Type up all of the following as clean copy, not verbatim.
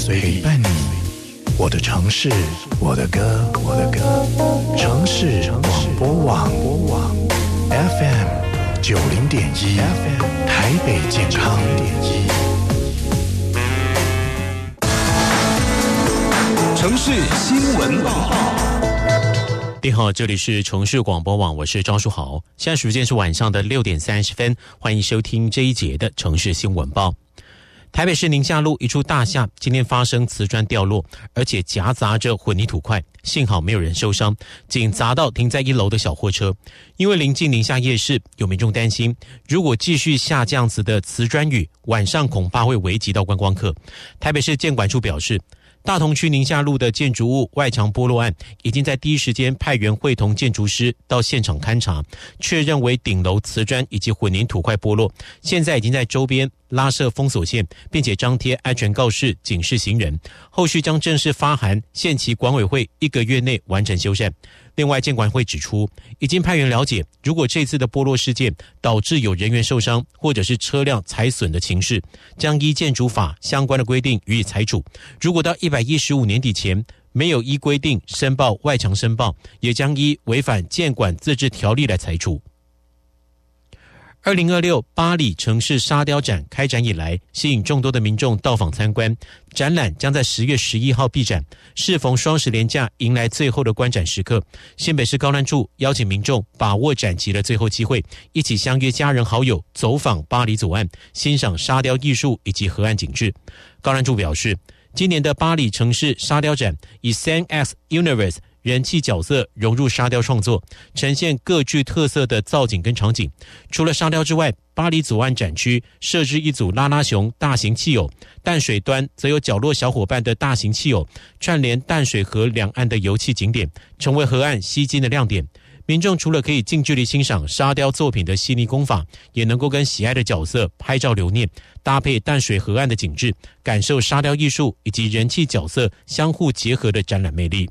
随陪伴你，我的城市，我的歌，我的歌。城市广播网 FM 90.1， 台北健康城市新闻报。 你好，这里是城市广播网，我是张书豪。现在时间是晚上的6点30分，欢迎收听这一节的城市新闻报。台北市宁夏路一处大厦今天发生瓷砖掉落，而且夹杂着混凝土块，幸好没有人受伤，仅砸到停在1楼的小货车。因为临近宁夏夜市，有民众担心，如果继续下这样子的瓷砖雨，晚上恐怕会危及到观光客。台北市建管处表示，大同区宁夏路的建筑物外墙剥落案，已经在第一时间派员会同建筑师到现场勘查，确认为顶楼瓷砖以及混凝土块剥落，现在已经在周边拉设封锁线，并且张贴安全告示警示行人，后续将正式发函限期管委会1个月内完成修缮。另外，建管会指出，已经派员了解，如果这次的剥落事件导致有人员受伤或者是车辆财损的情事，将依建筑法相关的规定予以裁处。如果到115年底前没有依规定申报外墙申报，也将依违反建管自治条例来裁处。2026巴黎城市沙雕展开展以来，吸引众多的民众到访参观。展览将在10月11号闭展，适逢双十连假，迎来最后的观展时刻。新北市高澜处邀请民众把握展期的最后机会，一起相约家人好友走访巴黎左岸，欣赏沙雕艺术以及河岸景致。高澜处表示，今年的巴黎城市沙雕展以 3X Universe人气角色融入沙雕创作，呈现各具特色的造景跟场景。除了沙雕之外，巴黎左岸展区设置一组拉拉熊大型汽偶，淡水端则有角落小伙伴的大型汽偶，串联淡水河两岸的游憩景点，成为河岸吸睛的亮点。民众除了可以近距离欣赏沙雕作品的细腻工法，也能够跟喜爱的角色拍照留念，搭配淡水河岸的景致，感受沙雕艺术以及人气角色相互结合的展览魅力。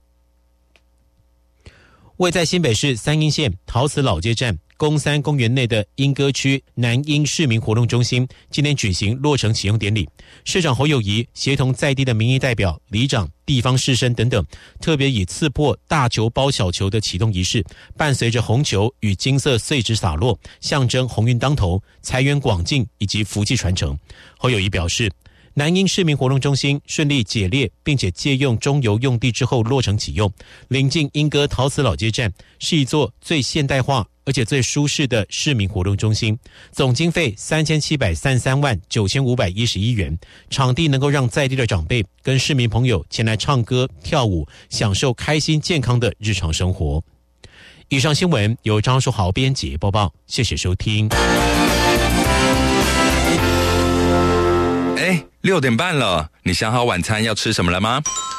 位在新北市三鶯线陶瓷老街站公三公园内的莺歌区南莺市民活动中心，今天举行落成启用典礼。市长侯友宜协同在地的民意代表、里长、地方士绅等等，特别以刺破大球包小球的启动仪式，伴随着红球与金色碎纸洒落，象征鸿运当头、财源广进以及福气传承。侯友宜表示，南莺市民活动中心顺利解列，并且借用中油用地之后落成启用。临近莺歌陶瓷老街站，是一座最现代化而且最舒适的市民活动中心，总经费3733万9511元，场地能够让在地的长辈跟市民朋友前来唱歌跳舞，享受开心健康的日常生活。以上新闻由张书豪编辑播报，谢谢收听。 6点半了，你想好晚餐要吃什么了吗？